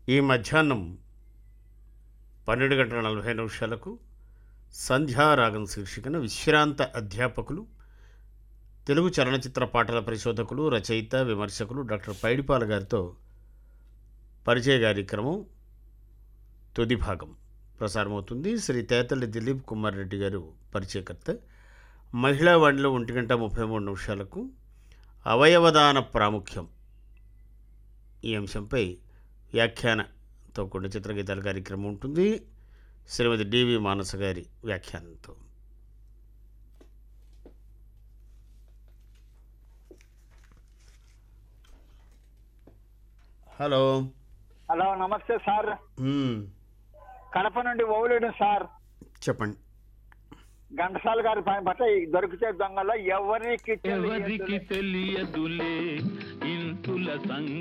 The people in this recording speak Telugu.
ఈ మధ్యాహ్నం 12:40 సంధ్యారాగం శీర్షికన విశ్రాంత అధ్యాపకులు, తెలుగు చలనచిత్ర పాటల పరిశోధకులు, రచయిత, విమర్శకులు డాక్టర్ పైడిపాల గారితో పరిచయ కార్యక్రమం తుది భాగం ప్రసారమవుతుంది. శ్రీ తేతల్లి దిలీప్ కుమార్ రెడ్డి గారు పరిచయకర్త. మహిళా వాణిలో 1:33 అవయవదాన ప్రాముఖ్యం ఈ అంశంపై వ్యాఖ్యానంతో కూడిన చిత్రగీతాల కార్యక్రమం ఉంటుంది. శ్రీమతి డివి మానస గారి వ్యాఖ్యానంతో. హలో హలో, నమస్తే సార్. కడప నుండి ఓవలేడు సార్. చెప్పండి. ఘంటసాల గారి పైన పట్ల దొరికితే దొంగలో ఎవరికి తెలియదులే ఇంతుల